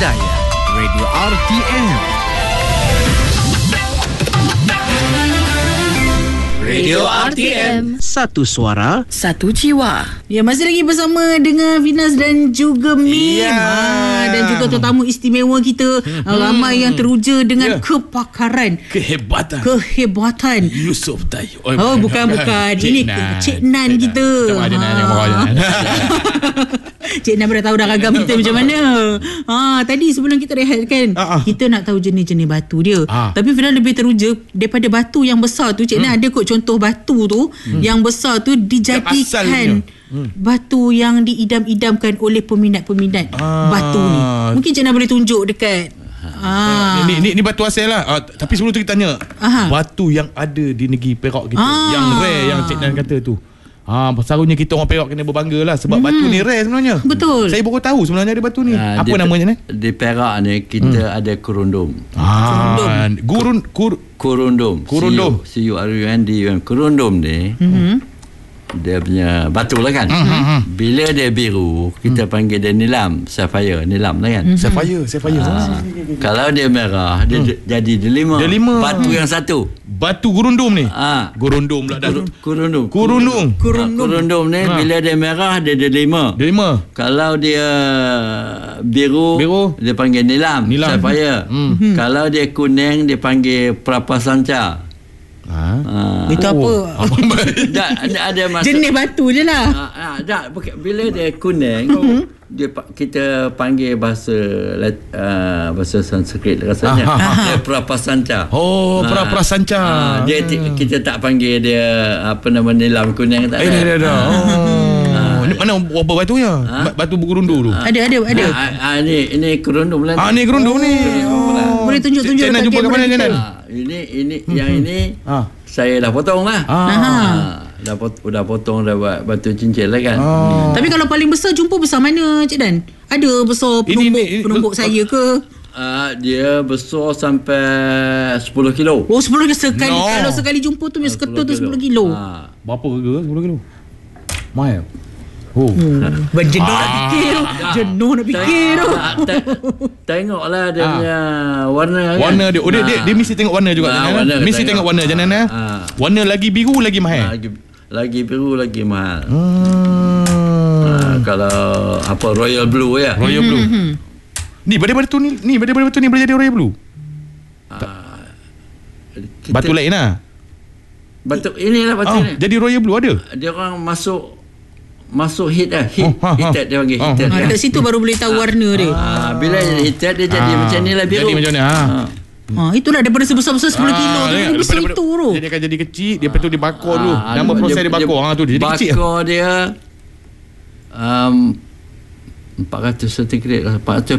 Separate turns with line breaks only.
Hidayah, Radio RTM. Radio RTM. Satu suara,
satu jiwa.
Ya, masih lagi bersama dengan Finas dan juga Min. Dan juga tetamu istimewa kita, ramai yang teruja dengan kepakaran, kehebatan.
Yusof Tayo.
Oh, bukan. Ini Cik Nan kita. Cik Nan dah tahu dah ragam kita macam mana. Tadi sebelum kita rehatkan, kita nak tahu jenis-jenis batu dia. Tapi Finas lebih teruja daripada batu yang besar tu. Cik Nan ada kot contoh batu tu yang besar tu dijadikan batu yang diidam-idamkan oleh peminat-peminat batu ni. Mungkin Cik Nan boleh tunjuk dekat
Ni batu asal lah. Tapi sebelum tu kita tanya, batu yang ada di negeri Perak kita, yang rare, yang Cik Nan kata tu, selalunya kita orang Perak kena berbangga lah, sebab batu ni rare sebenarnya.
Betul.
Saya baru tahu sebenarnya ada batu ni. Apa namanya ni?
Di Perak ni kita ada kurundum. Kurundum. CURUNDUM. Kurundum ni dia punya batu lah kan. Bila dia biru, kita panggil dia nilam, sapphire, nilam lah kan.
Sapphire.
Kalau dia merah, dia jadi delima. Batu yang satu.
Batu gurundum ni. Gurundum pula dah.
Kurundum ni bila dia merah dia delima. Kalau dia biru dia panggil nilam. Sapphire. Kalau dia kuning dia panggil prapasanca.
Itu apa?
Ada masa
jenis batu je lah.
Bila dia kuning, kita panggil bahasa Sanskrit rasanya. Dia prapasanca.
Prapasanca.
Kita tak panggil dia nilam kuning, tak ada.
Mana apa batunya? Batu bergerundu tu.
Ada.
Ini kerundum lah.
Ni kerundum ni.
Boleh tunjuk-tunjuk
Jangan jumpa kat mana Jangan?
Ini saya dah potong lah. Dah potong, dah buat batu cincin lah kan.
Tapi kalau paling besar jumpa besar mana Cik Dan? Ada besar penumbuk saya ke?
Dia besar sampai 10 kilo.
10 kilo sekali. Kalau sekali jumpa tu seketul tu 10 kilo.
Berapa harga 10 kilo? Mahal.
Jenuh nak fikir tu.
Tengoklah dia punya warna
dia. Dia mesti tengok warna juga. Mesti tengok warna jangan warna lagi biru lagi mahal.
Lagi biru lagi mahal. Kalau royal blue ya.
Royal blue. Ni daripada batu ni boleh jadi royal blue. Batu lain lah.
Batu inilah batu ni.
Jadi royal blue ada.
Dia orang masuk hit dia panggil hit.
Dekat situ baru boleh tahu warna dia.
Bila jadi hit dia jadi macam ni lah biru.
Jadi macam ni.
Itulah daripada sebesar-besar 10 kilo tu bisa itu tu.
Dia akan jadi kecil, dia betul dibakar dulu. Nama proses dia bakar tu dia jadi kecil.
Bakar dia 400 cm, 400